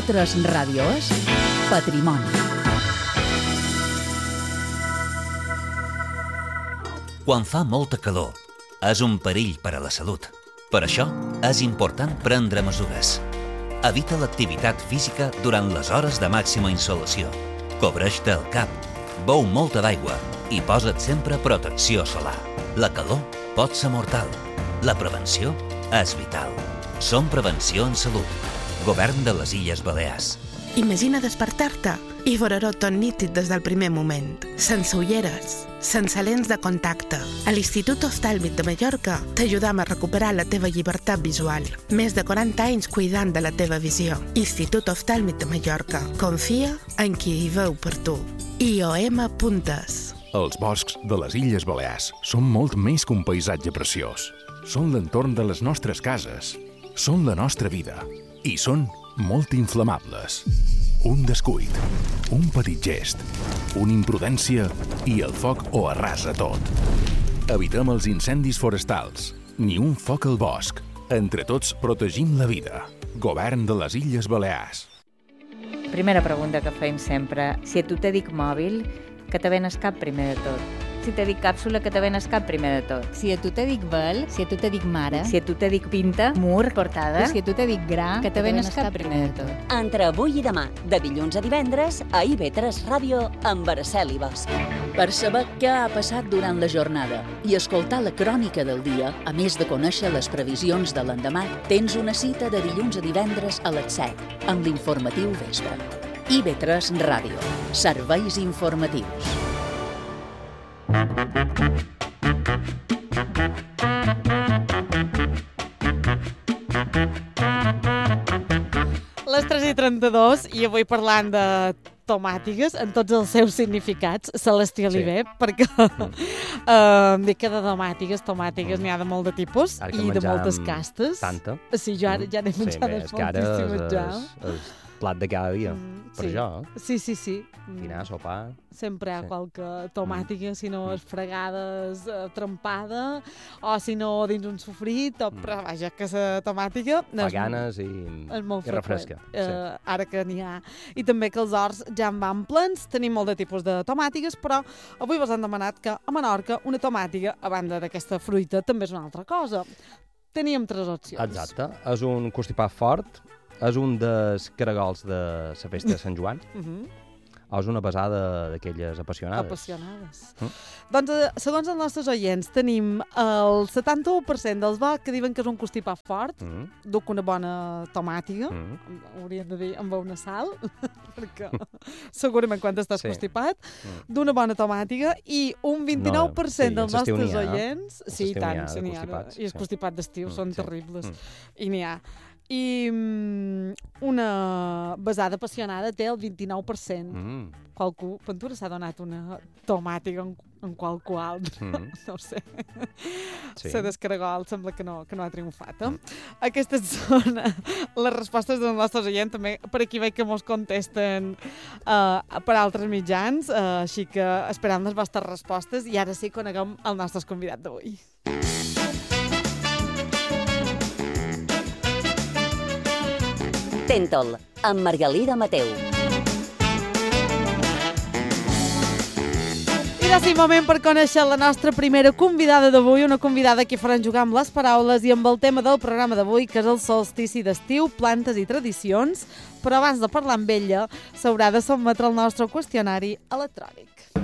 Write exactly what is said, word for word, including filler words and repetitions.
TV tres Ràdio és Patrimoni. Quan fa molta calor, és un perill per a la salut. Per això, és important prendre mesures. Evita l'activitat física durant les hores de màxima insolació. Cobreix-te el cap, beu molta d'aigua i posa't sempre protecció solar. La calor pot ser mortal. La prevenció és vital. Som Prevenció en Salut. Govern de les Illes Balears. Imagina despertar-te i veure-ho tot nítid des del primer moment, sense ulleres, sense lents de contacte. A l'Institut Oftàlmic de Mallorca t'ajudam a recuperar la teva llibertat visual. Més de quaranta anys cuidant de la teva visió. Institut Oftàlmic de Mallorca. Confia en qui hi veu per tu. I O M Puntes. Els boscs de les Illes Balears són molt més que un paisatge preciós. Són l'entorn de les nostres cases. Són la nostra vida. I són molt inflamables. Un descuit, un petit gest, una imprudència i el foc ho arrasa tot. Evitem els incendis forestals. Ni un foc al bosc. Entre tots protegim la vida. Govern de les Illes Balears. Primera pregunta que feim sempre. Si a tu te dic mòbil, que te venes cap primer de tot? Si te dic càpsula, que te venes cap primer de tot? Si a tu te dic vel, si a tu te dic mare, Si a tu te dic pinta, mur, portada, si a tu te dic gra, que te venes cap primer de tot? Entre avui i demà, de dilluns a divendres, a I V tres Ràdio amb Araceli Bosch. Per saber què ha passat durant la jornada i escoltar la crònica del dia, a més de conèixer les previsions de l'endemà, tens una cita de dilluns a divendres a les set, amb l'informatiu vespre. I V tres Ràdio. Serveis informatius. Les tres i trenta-dos i avui parlant de tomàtigues en tots els seus significats, Celestí Oliver, sí. perquè mm. uh, dic que de tomàtigues, tomàtigues mm. n'hi ha de molt de tipus i de moltes castes. Tanta. Sí, jo ara, ja n'he menjades sí, moltíssimes ja. El plat de cada dia, mm, per sí. això. Sí, sí, sí. Dinar, sopar... Sempre hi ha sí. qualque tomàtiga, si no és fregades, eh, trempada, o si no dins un sofrit, o, però vaja, que la tomàtiga... Fa ganes i, és molt i refresca. Eh, sí. Ara que n'hi ha. I també que els horts ja en van plens, tenim molt de tipus de tomàtigues, però avui vos han demanat que a Menorca una tomàtiga, a banda d'aquesta fruita, també és una altra cosa. Teníem tres opcions. Exacte. És un constipat fort, és un dels caragols de la festa de Sant Joan, uh-huh. o és una pesada d'aquelles apassionades? Apassionades. Mm. Doncs, segons els nostres oients, tenim el setanta-u per cent dels vots que diuen que és un constipat fort, mm. duc una bona tomàtiga, mm. hauríem de dir amb una sal, perquè segurament quan estàs sí. constipat, mm. d'una bona tomàtiga, i un vint-i-nou per cent no, sí, dels nostres ha, oients... Sí, i tant, sí, n'hi ha. I el sí. constipat d'estiu mm, són sí. terribles. Mm. I n'hi ha. I um, una besada apassionada té el vint-i-nou per cent. Mm. Qualcú, Ventura s'ha donat una tomàtica en, en qualcú alt. Mm. No ho sé. Sí. La descaragol sembla que no, que no ha triomfat. Eh? Mm. Aquestes són les respostes dels nostres oients. També per aquí veig que mos contesten uh, per altres mitjans, uh, així que esperam les vostres respostes i ara sí coneguem el nostre convidat d'avui. Tentol, amb Margalida Mateu. I ara sí, moment per conèixer la nostra primera convidada d'avui, una convidada que faran jugar amb les paraules i amb el tema del programa d'avui, que és el solstici d'estiu, plantes i tradicions, però abans de parlar amb ella s'haurà de sotmetre el nostre qüestionari electrònic.